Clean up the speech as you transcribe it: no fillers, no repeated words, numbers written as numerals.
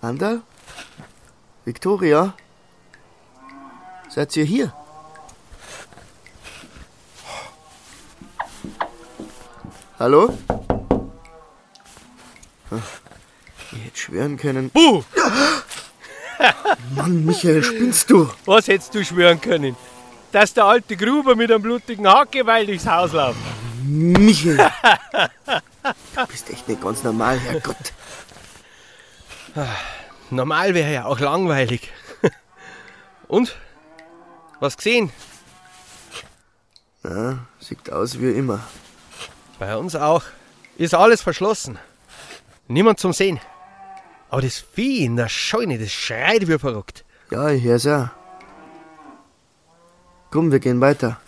Anderl? Viktoria? Seid ihr hier? Hallo? Ich hätte schwören können... Buh! Mann, Michael, spinnst du? Was hättest du schwören können? Dass der alte Gruber mit einem blutigen Hackgeweih durchs Haus läuft. Michael! Du bist echt nicht ganz normal, Herrgott. Normal wäre ja auch langweilig. Und? Was gesehen? Ja, sieht aus wie immer. Bei uns auch. Ist alles verschlossen. Niemand zum Sehen. Aber das Vieh in der Scheune, das schreit wie verrückt. Ja, ich hör's auch. Komm, wir gehen weiter.